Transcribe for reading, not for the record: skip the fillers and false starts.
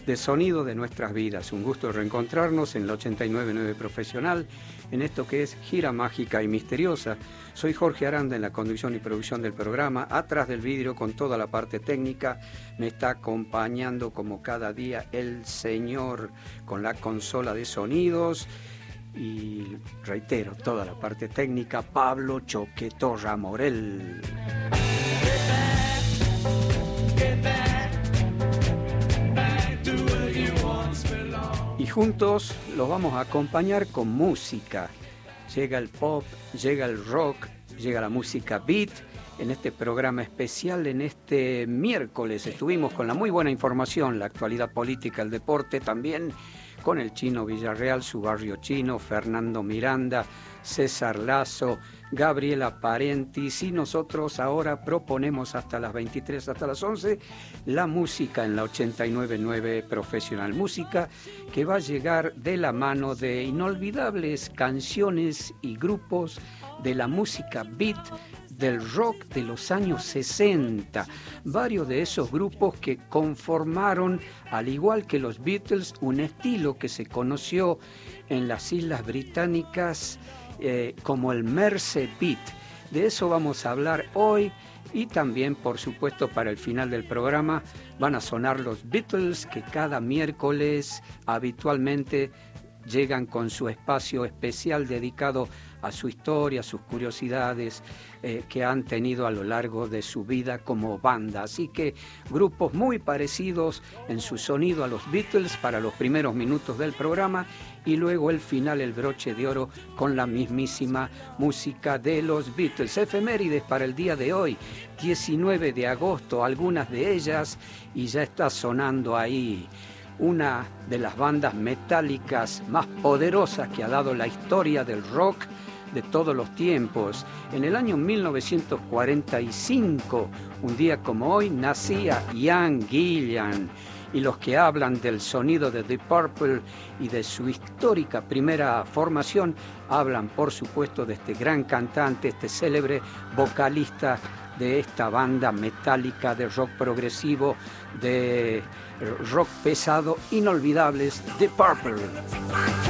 de sonido de nuestras vidas. Un gusto reencontrarnos en la 89.9 Profesional, en esto que es Gira Mágica y Misteriosa. Soy Jorge Aranda en la conducción y producción del programa. Atrás del vidrio, con toda la parte técnica, me está acompañando como cada día el señor con la consola de sonidos. Y reitero, toda la parte técnica, Pablo Choquetorra Morel. Y juntos los vamos a acompañar con música. Llega el pop, llega el rock, llega la música beat. En este programa especial, en este miércoles, estuvimos con la muy buena información, la actualidad política, el deporte también, con el Chino Villarreal, su barrio chino, Fernando Miranda, César Lazo, Gabriela Parentis, y nosotros ahora proponemos hasta las 23, hasta las 11, la música en la 89.9 Profesional. Música que va a llegar de la mano de inolvidables canciones y grupos de la música beat, del rock de los años 60. Varios de esos grupos que conformaron, al igual que los Beatles, un estilo que se conoció en las Islas Británicas como el Mersey Beat. De eso vamos a hablar hoy, y también, por supuesto, para el final del programa van a sonar los Beatles, que cada miércoles habitualmente llegan con su espacio especial dedicado a su historia, a sus curiosidades que han tenido a lo largo de su vida como banda. Así que grupos muy parecidos en su sonido a los Beatles para los primeros minutos del programa, y luego el final, el broche de oro, con la mismísima música de los Beatles. Efemérides para el día de hoy, 19 de agosto, algunas de ellas, y ya está sonando ahí una de las bandas metálicas más poderosas que ha dado la historia del rock de todos los tiempos. En el año 1945, un día como hoy, nacía Ian Gillan, y los que hablan del sonido de Deep Purple y de su histórica primera formación hablan, por supuesto, de este gran cantante, este célebre vocalista de esta banda metálica de rock progresivo, de rock pesado, inolvidables, Deep Purple.